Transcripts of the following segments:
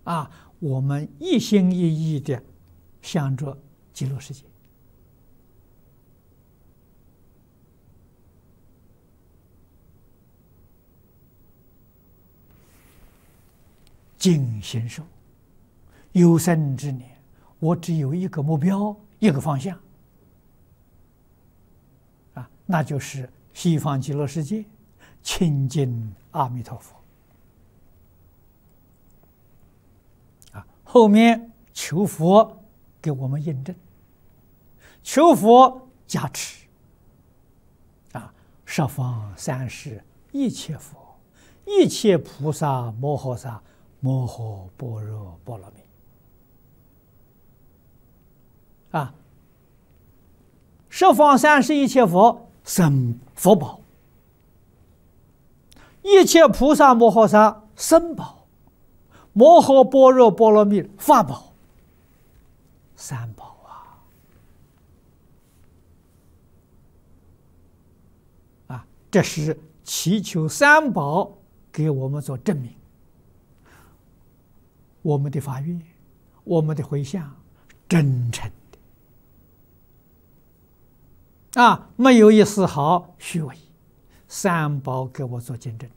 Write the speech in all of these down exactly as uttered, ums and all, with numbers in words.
啊，我们一心一意的向着极乐世界。尽形寿，有生之年，我只有一个目标，一个方向，啊，那就是西方极乐世界，亲近阿弥陀佛。啊，后面求佛给我们印证，求佛加持，啊，十方三世一切佛，一切菩萨摩诃萨。摩诃般若波罗蜜啊！十方三世一切佛生佛宝，一切菩萨摩诃萨身宝，摩诃般若波罗蜜法宝，三宝啊！啊，这是祈求三宝给我们做证明。我们的发愿，我们的回向，真诚的啊，没有一丝毫虚伪。三宝给我做见证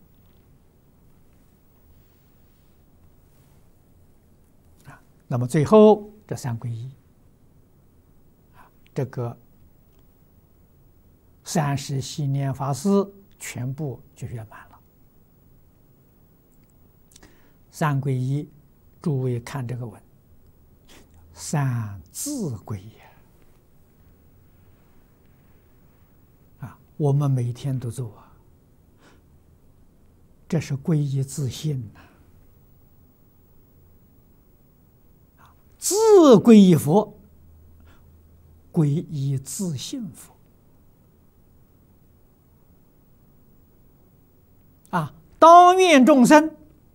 啊。那么最后这三皈依啊，这个三世系念法师全部就圆满了。三皈依。诸位看这个文，三自皈依啊，我们每天都做啊，这是皈依自信呐、啊，自皈依佛，皈依自信佛啊，当愿众生。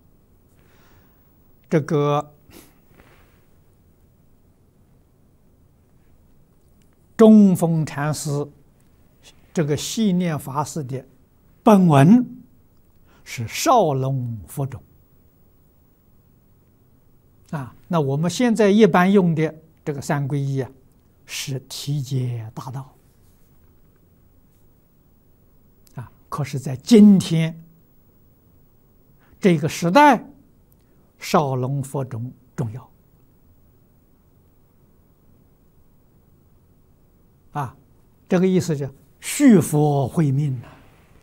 这个中峰禅师，这个系念法师的本文是少龙佛种啊。那我们现在一般用的这个三皈依啊，是体解大道啊。可是，在今天这个时代，少龙佛种重要啊，这个意思是续佛慧命啊。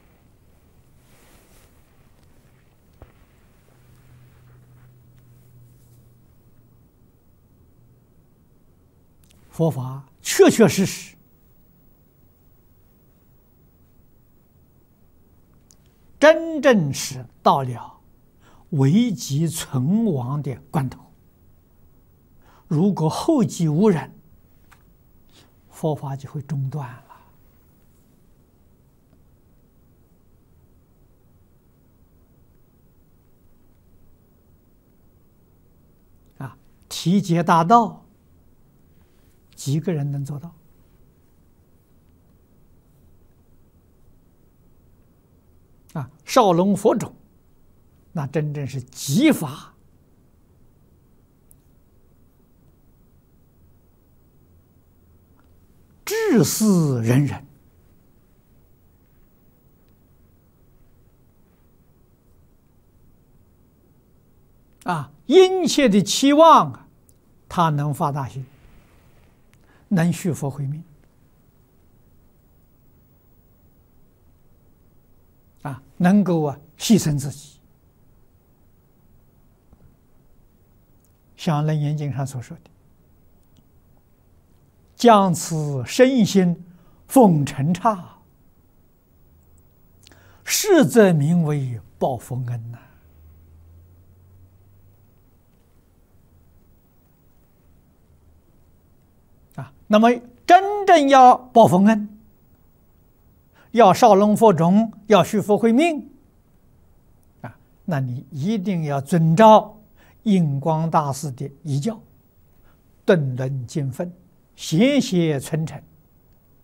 佛法确确实实真正是到了危急存亡的关头，如果后继无人，佛法就会中断了啊！体解大道，几个人能做到？啊，少龙佛种。那真正是极法治世仁人啊，殷切的期望啊，他能发大心，能续佛慧命啊，能够啊牺牲自己。像《楞严经》上所说的，将此身心奉尘刹，是则名为报佛恩呐、啊。啊，那么真正要报佛恩，要少龙佛种，要续佛慧命啊，那你一定要遵照印光大师的遗教，顿论经分，写写存诚，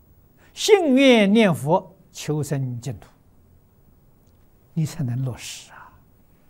信愿念佛，求生净土，你才能落实啊。